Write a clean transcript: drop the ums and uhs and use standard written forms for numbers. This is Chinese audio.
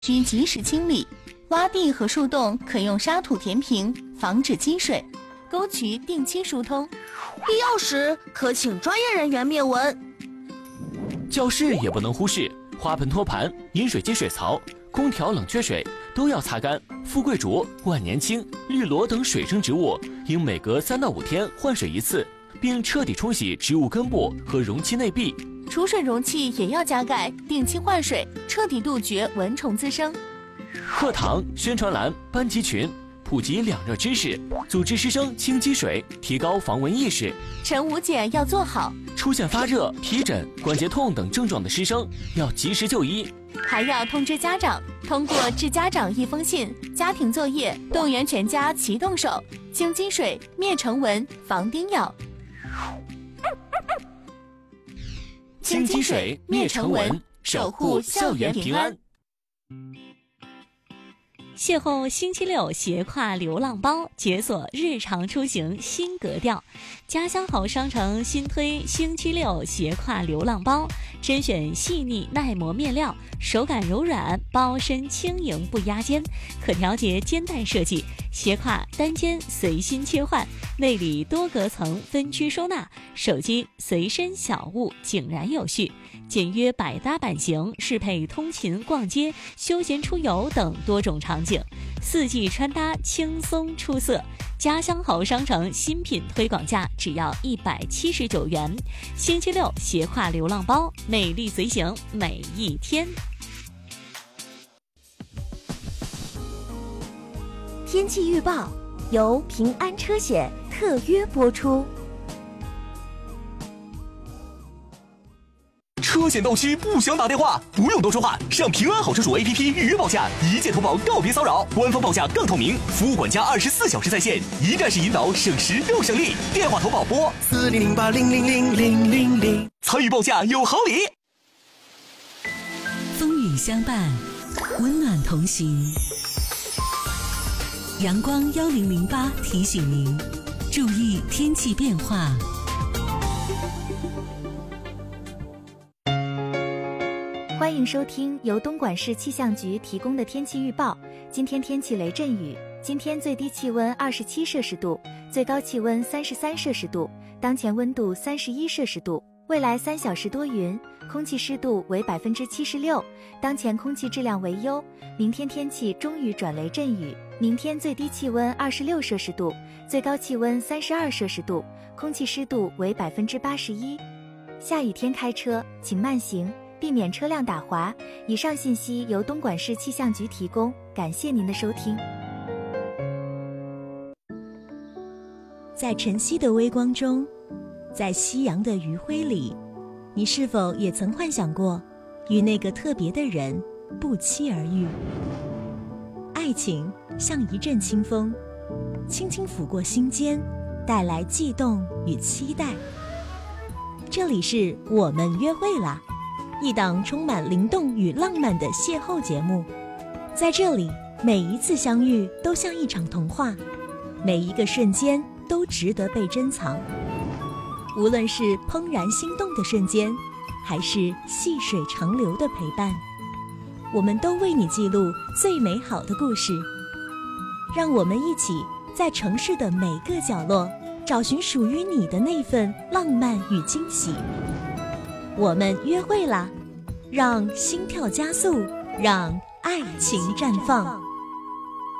需及时清理。洼地和树洞可用沙土填平，防止积水。沟渠定期疏通， 必要时可请专业人员灭蚊。 教室也不能忽视，花盆托盘、饮水机水槽、空调冷却水都要擦干。富贵竹、万年青、绿萝等水生植物应每隔3到5天换水一次，并彻底冲洗植物根部和容器内壁。 储水容器也要加盖，定期换水，彻底杜绝蚊虫滋生。 课堂、宣传栏、班级群普及两热知识，组织师生清积水，提高防蚊意识。 晨午检要做好， 出现发热、皮疹、关节痛等症状的师生要及时就医， 还要通知家长，通过致家长一封信、家庭作业，动员全家齐动手，清积水、灭尘蚊、防叮咬。 清积水、灭尘蚊，守护校园平安。 邂逅星期六斜挎流浪包，解锁日常出行新格调。家乡好商城新推星期六斜挎流浪包，甄选细腻耐磨面料，手感柔软，包身轻盈不压肩，可调节肩带设计，斜挎单肩随心切换，内里多隔层分区收纳，手机随身小物井然有序，简约百搭版型，适配通勤、逛街、休闲出游等多种场景，四季穿搭轻松出色。家乡好商城新品推广价只要179元，星期六斜挎流浪包，美丽随行每一天。 天气预报由平安车险特约播出。 车险到期不想打电话，不用多说话，上平安好车主 APP 预约报价，一键投保，告别骚扰，官方报价更透明，服务管家24小时在线，一站式引导，省时又省力。电话投保拨4008000000，参与报价有好礼。 风雨相伴，温暖同行。阳光1008提醒您，注意天气变化。 欢迎收听由东莞市气象局提供的天气预报。今天天气雷阵雨，今天最低气温27摄氏度，最高气温33摄氏度，当前温度31摄氏度。未来3小时多云，空气湿度为76%，当前空气质量为优。明天天气中雨转雷阵雨，明天最低气温26摄氏度，最高气温32摄氏度，空气湿度为81%。下雨天开车请慢行，避免车辆打滑。以上信息由东莞市气象局提供，感谢您的收听。 在晨曦的微光中，在夕阳的余晖里，你是否也曾幻想过与那个特别的人不期而遇？爱情像一阵清风，轻轻拂过心间，带来悸动与期待。这里是我们约会啦，一档充满灵动与浪漫的邂逅节目。在这里，每一次相遇都像一场童话，每一个瞬间都值得被珍藏。无论是怦然心动的瞬间，还是细水长流的陪伴，我们都为你记录最美好的故事。让我们一起在城市的每个角落，找寻属于你的那份浪漫与惊喜。我们约会啦，让心跳加速，让爱情绽放。